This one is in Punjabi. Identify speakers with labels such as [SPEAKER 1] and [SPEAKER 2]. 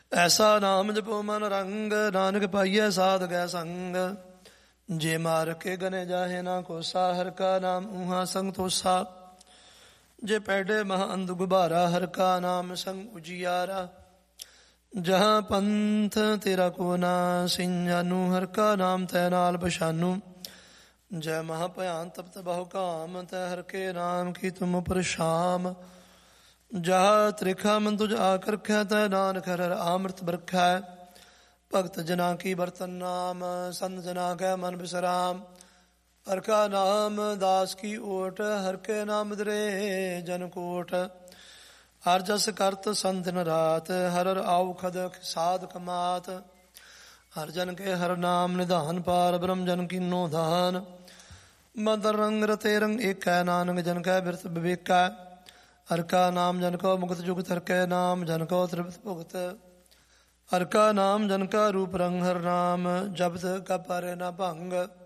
[SPEAKER 1] ਐਸਾ ਨਾਮ ਜਪੋ ਮਨ ਰੰਗ, ਨਾਨਕ ਪਾਈਐ ਸਾਧ ਗੈ ਸੰਗ। ਜੇ ਮਾਰ ਕੇ ਗਨੇ ਜਾਹੇ ਨਾ ਕੋਸਾ, ਹਰ ਕਾ ਨਾਮ ਊਹਾ ਸੰਗ ਤੋਸਾ। ਜੇ ਪੈਡੇ ਮਹਾ ਅੰਧ ਗੁਬਾਰਾ, ਹਰ ਕਾ ਨਾਮ ਸੰਗ ਉਜਿਆਰਾ। ਜਹਾਂ ਪੰਥ ਤੇਰਾ ਕੋ ਨਾ ਸਿੰਜਾਨੂ, ਹਰ ਕਾ ਨਾਮ ਤੈ ਨਾਲ ਪਛਾਨੂ। ਜੈ ਮਹਾ ਭਿਆਨ ਤਪਤ ਬਹੁ ਕਾਮ, ਤੈ ਹਰ ਕੇ ਨਾਮ ਕੀ ਤੁਮ ਉਪਰ ਸ਼ਾਮ। ਜਹਾ ਤ੍ਰਿਖਾ ਮਨ ਤੁਝ ਆਕ ਰਖੈ, ਤੈ ਨਾਨਕ ਹਰਿ ਅੰਮ੍ਰਿਤ ਬਰਖੈ। ਭਗਤ ਜਨਾ ਕੀ ਬਰਤਨ ਨਾਮ, ਸੰਤ ਜਨਾ ਕੈ ਮਨ ਬਿਸਰਾਮ। ਹਰ ਕਾ ਨਾਮ ਦਾਸ ਕੀ ਓਟ, ਹਰ ਕੇ ਨਾਮ ਦਰੇ ਜਨ ਕੋਟ। ਹਰ ਜਸ ਕਰਤ ਸੰਤ ਦਿਨ ਰਾਤ, ਹਰ ਹਰ ਆਉਖਦ ਸਾਧ ਕਮਾਤ। ਹਰ ਜਨ ਕੇ ਹਰ ਨਾਮ ਨਿਧਾਨ, ਪਾਰ ਬ੍ਰਹਮ ਜਨ ਕੀਨੋ ਧਾਨ। ਮਦਰ ਰੰਗ ਰਤੇ ਰੰਗ ਏਕੈ, ਨਾਨਕ ਜਨ ਕੈ ਬਿਰਤ ਵਿਵੇਕੈ। ਹਰ ਕਾ ਨਾਮ ਜਨ ਕੋ ਮੁਕਤ ਜੁਗਤ, ਹਰ ਕੈ ਨਾਮ ਜਨ ਕੋ ਤ੍ਰਿਪਤ ਭੁਗਤ। ਹਰ ਕਾ ਨਾਮ ਜਨ ਕਾ ਰੂਪ ਰੰਗ, ਹਰ ਨਾਮ ਜਪਤ ਕਪਿ ਨ ਭੰਗ।